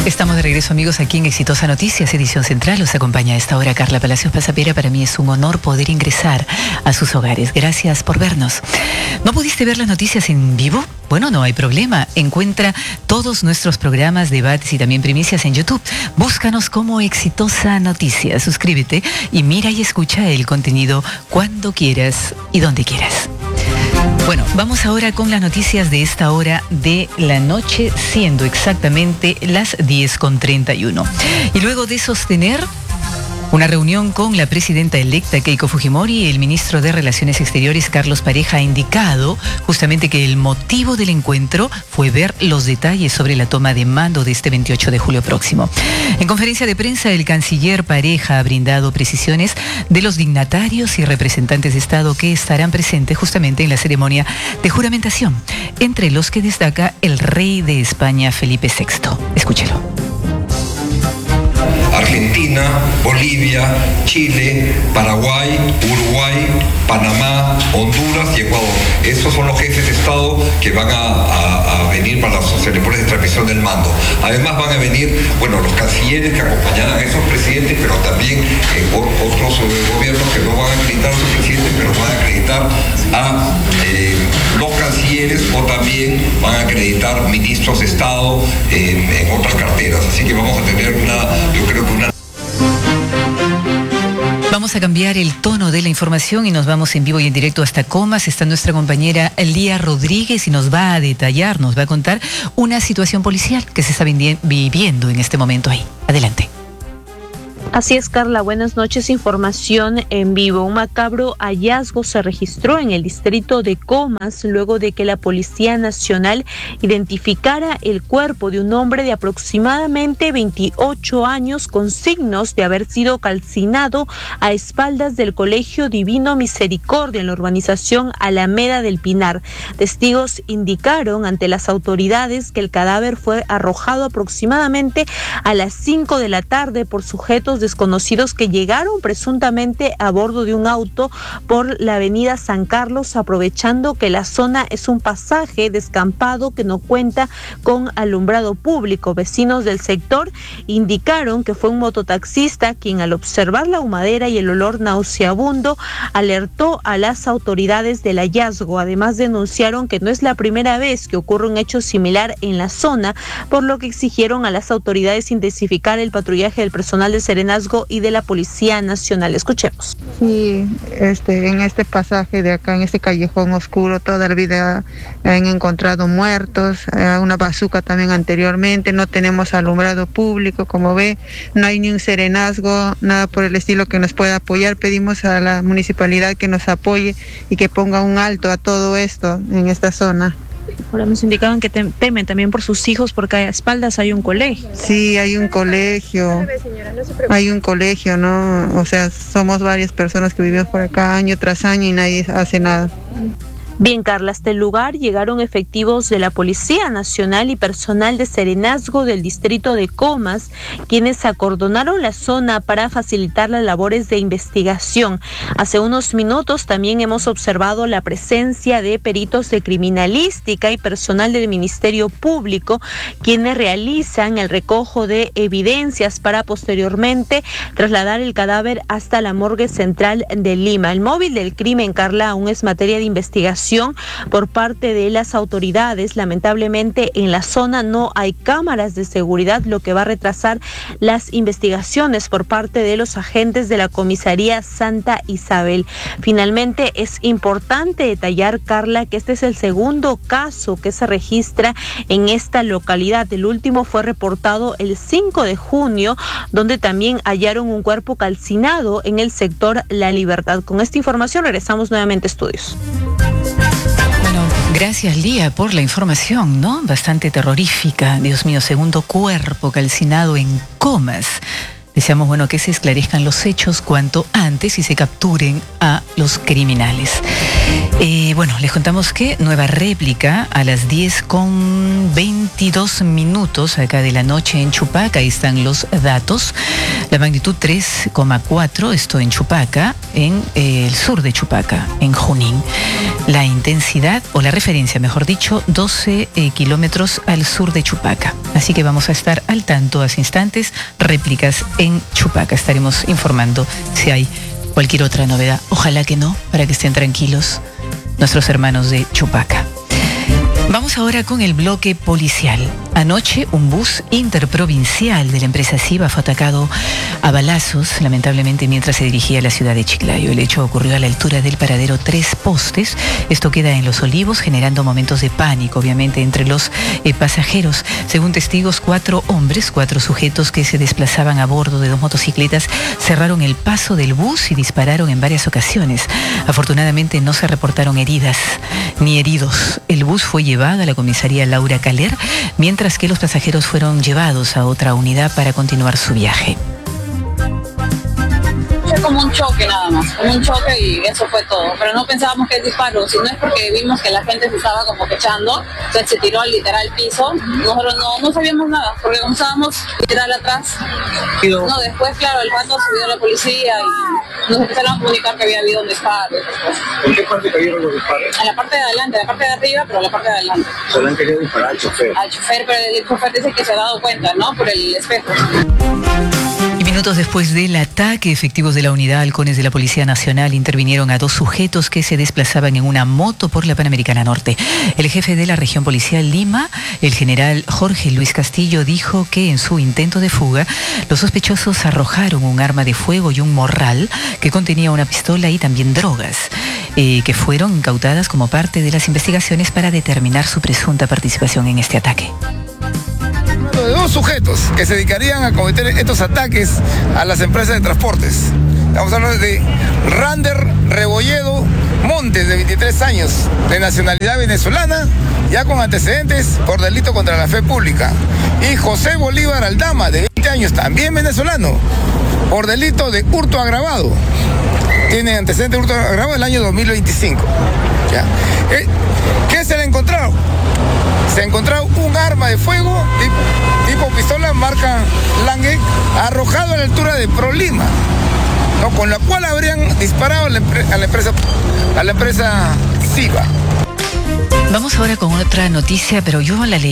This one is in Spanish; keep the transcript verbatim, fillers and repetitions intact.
Estamos de regreso, amigos, aquí en Exitosa Noticias, edición central. Os acompaña a esta hora Carla Palacios Pasapiera. Para mí es un honor poder ingresar a sus hogares. Gracias por vernos. ¿No pudiste ver las noticias en vivo? Bueno, no hay problema. Encuentra todos nuestros programas, debates y también primicias en YouTube. Búscanos como Exitosa Noticias. Suscríbete y mira y escucha el contenido cuando quieras y donde quieras. Bueno, vamos ahora con las noticias de esta hora de la noche, siendo exactamente las diez con treinta y uno. Y luego de sostener una reunión con la presidenta electa Keiko Fujimori, el ministro de Relaciones Exteriores Carlos Pareja ha indicado justamente que el motivo del encuentro fue ver los detalles sobre la toma de mando de este veintiocho de julio próximo. En conferencia de prensa, el canciller Pareja ha brindado precisiones de los dignatarios y representantes de Estado que estarán presentes justamente en la ceremonia de juramentación, entre los que destaca el rey de España, Felipe sexto. Escúchelo. Argentina, Bolivia, Chile, Paraguay, Uruguay, Panamá, Honduras y Ecuador. Esos son los jefes de Estado que van a, a, a venir para las ceremonias de transmisión del mando. Además van a venir, bueno, los cancilleres que acompañarán a esos presidentes, pero también eh, otros eh, gobiernos que no van a acreditar a sus presidentes, pero van a acreditar a eh, los cancilleres o también van a acreditar ministros de Estado eh, en otras carteras. Así que vamos a tener una, yo creo que una... Vamos a cambiar el tono de la información y nos vamos en vivo y en directo hasta Comas. Está nuestra compañera Lía Rodríguez y nos va a detallar, nos va a contar una situación policial que se está viviendo en este momento ahí. Adelante. Así es, Carla, buenas noches. Información en vivo. Un macabro hallazgo se registró en el distrito de Comas luego de que la Policía Nacional identificara el cuerpo de un hombre de aproximadamente veintiocho años con signos de haber sido calcinado a espaldas del Colegio Divino Misericordia en la urbanización Alameda del Pinar. Testigos indicaron ante las autoridades que el cadáver fue arrojado aproximadamente a las cinco de la tarde por sujetos desconocidos que llegaron presuntamente a bordo de un auto por la avenida San Carlos, aprovechando que la zona es un pasaje descampado que no cuenta con alumbrado público. Vecinos del sector indicaron que fue un mototaxista quien, al observar la humadera y el olor nauseabundo, alertó a las autoridades del hallazgo. Además, denunciaron que no es la primera vez que ocurre un hecho similar en la zona, por lo que exigieron a las autoridades intensificar el patrullaje del personal de Serenazgo y de la Policía Nacional. Escuchemos. Sí, este, en este pasaje de acá, en este callejón oscuro, toda la vida han encontrado muertos, eh, una bazuca también anteriormente, no tenemos alumbrado público, como ve, no hay ni un serenazgo, nada por el estilo que nos pueda apoyar. Pedimos a la municipalidad que nos apoye y que ponga un alto a todo esto en esta zona. Ahora nos indicaban que tem- temen también por sus hijos porque a espaldas hay un colegio. Sí, hay un colegio, hay un colegio, ¿no? O sea, somos varias personas que vivimos por acá año tras año y nadie hace nada. Bien, Carla, hasta el lugar llegaron efectivos de la Policía Nacional y personal de Serenazgo del distrito de Comas, quienes acordonaron la zona para facilitar las labores de investigación. Hace unos minutos también hemos observado la presencia de peritos de criminalística y personal del Ministerio Público, quienes realizan el recojo de evidencias para posteriormente trasladar el cadáver hasta la morgue central de Lima. El móvil del crimen, Carla, aún es materia de investigación por parte de las autoridades. Lamentablemente en la zona no hay cámaras de seguridad, lo que va a retrasar las investigaciones por parte de los agentes de la comisaría Santa Isabel. Finalmente es importante detallar, Carla, que este es el segundo caso que se registra en esta localidad. El último fue reportado el cinco de junio, donde también hallaron un cuerpo calcinado en el sector La Libertad. Con esta información regresamos nuevamente a estudios. Gracias, Lía, por la información, ¿no? Bastante terrorífica. Dios mío, segundo cuerpo calcinado en Comas. Deseamos, bueno, que se esclarezcan los hechos cuanto antes y se capturen a los criminales. Eh, bueno, les contamos que nueva réplica a las diez con veintidós minutos acá de la noche en Chupaca. Ahí están los datos. La magnitud tres coma cuatro, esto en Chupaca, en eh, el sur de Chupaca, en Junín. La intensidad, o la referencia, mejor dicho, doce eh, kilómetros al sur de Chupaca. Así que vamos a estar al tanto hace instantes. Réplicas en Chupaca. Estaremos informando si hay cualquier otra novedad. Ojalá que no, para que estén tranquilos nuestros hermanos de Chupaca. Vamos ahora con el bloque policial. Anoche, un bus interprovincial de la empresa Siva fue atacado a balazos, lamentablemente, mientras se dirigía a la ciudad de Chiclayo. El hecho ocurrió a la altura del paradero Tres Postes. Esto queda en Los Olivos, generando momentos de pánico, obviamente, entre los eh, pasajeros. Según testigos, cuatro hombres, cuatro sujetos que se desplazaban a bordo de dos motocicletas, cerraron el paso del bus y dispararon en varias ocasiones. Afortunadamente, no se reportaron heridas ni heridos. El bus fue llevado a la comisaría Laura Caler, mientras que los pasajeros fueron llevados a otra unidad para continuar su viaje. Fue como un choque nada más, como un choque y eso fue todo. Pero no pensábamos que es disparo, sino es porque vimos que la gente se estaba como quechando, entonces se tiró literal al piso. Nosotros no, no sabíamos nada, porque como estábamos literal atrás. No, después, claro, el rato subió la policía y nos empezaron a comunicar que había habido un disparo. ¿En qué parte cayeron los disparos? En la parte de adelante, en la parte de arriba, pero en la parte de adelante. Se le han querido disparar al chofer. Al chofer, pero el chofer dice que se ha dado cuenta, ¿no? Por el espejo. Y minutos después del ataque, efectivos de la Unidad Halcones de la Policía Nacional intervinieron a dos sujetos que se desplazaban en una moto por la Panamericana Norte. El jefe de la región policial Lima, el general Jorge Luis Castillo, dijo que en su intento de fuga, los sospechosos arrojaron un arma de fuego y un morral que contenía una pistola y también drogas, eh, que fueron incautadas como parte de las investigaciones para determinar su presunta participación en este ataque. De dos sujetos que se dedicarían a cometer estos ataques a las empresas de transportes. Estamos hablando de Rander Rebolledo Montes, de veintitrés años, de nacionalidad venezolana, ya con antecedentes por delito contra la fe pública. Y José Bolívar Aldama, de veinte años, también venezolano, por delito de hurto agravado. Tiene antecedentes de hurto agravado del año dos mil veinticinco. ¿Ya? ¿Qué se le ha encontrado? Se ha encontrado un arma de fuego tipo, tipo pistola marca Lange, arrojado a la altura de Prolima, ¿no? Con la cual habrían disparado a la, a la empresa a la empresa Siva. Vamos ahora con otra noticia, pero yo la leí.